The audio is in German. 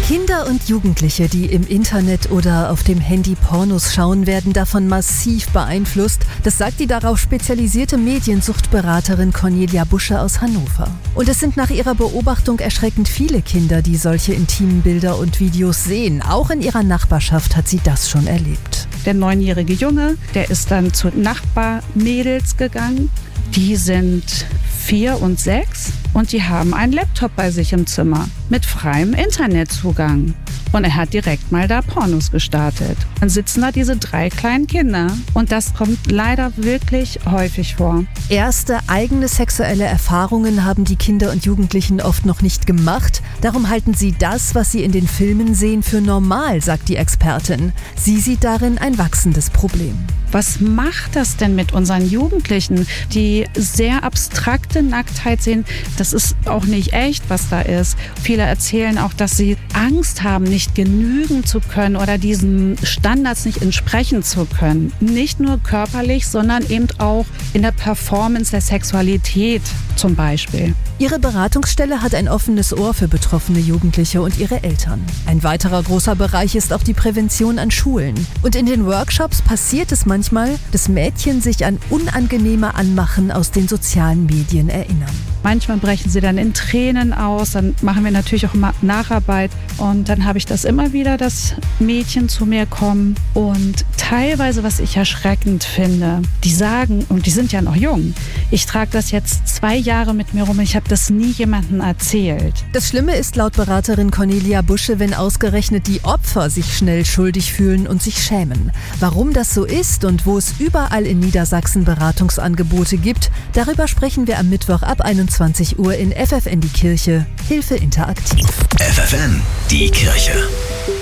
Kinder und Jugendliche, die im Internet oder auf dem Handy Pornos schauen, werden davon massiv beeinflusst. Das sagt die darauf spezialisierte Mediensuchtberaterin Cornelia Busche aus Hannover. Und es sind nach ihrer Beobachtung erschreckend viele Kinder, die solche intimen Bilder und Videos sehen. Auch in ihrer Nachbarschaft hat sie das schon erlebt. Der 9-jährige Junge, der ist dann zu Nachbarmädels gegangen. Die sind 4 und 6 und die haben einen Laptop bei sich im Zimmer mit freiem Internetzugang. Und er hat direkt mal da Pornos gestartet. Dann sitzen da diese 3 kleinen Kinder und das kommt leider wirklich häufig vor. Erste eigene sexuelle Erfahrungen haben die Kinder und Jugendlichen oft noch nicht gemacht. Darum halten sie das, was sie in den Filmen sehen, für normal, sagt die Expertin. Sie sieht darin ein wachsendes Problem. Was macht das denn mit unseren Jugendlichen, die sehr abstrakte Nacktheit sehen? Das ist auch nicht echt, was da ist. Viele erzählen auch, dass sie Angst haben, nicht genügen zu können oder diesen Standards nicht entsprechen zu können. Nicht nur körperlich, sondern eben auch in der Performance der Sexualität zum Beispiel. Ihre Beratungsstelle hat ein offenes Ohr für betroffene Jugendliche und ihre Eltern. Ein weiterer großer Bereich ist auch die Prävention an Schulen. Und in den Workshops passiert es manchmal, dass Mädchen sich an unangenehme Anmachen aus den sozialen Medien erinnern. Manchmal brechen sie dann in Tränen aus, dann machen wir natürlich auch immer Nacharbeit und dann habe ich das immer wieder, dass Mädchen zu mir kommen und teilweise, was ich erschreckend finde, die sagen, und die sind ja noch jung, ich trage das jetzt 2 Jahre mit mir rum und ich habe das nie jemandem erzählt. Das Schlimme ist laut Beraterin Cornelia Busche, wenn ausgerechnet die Opfer sich schnell schuldig fühlen und sich schämen. Warum das so ist und wo es überall in Niedersachsen Beratungsangebote gibt, darüber sprechen wir am Mittwoch ab 21 Uhr in FFN die Kirche. Hilfe interaktiv. FFN die Kirche.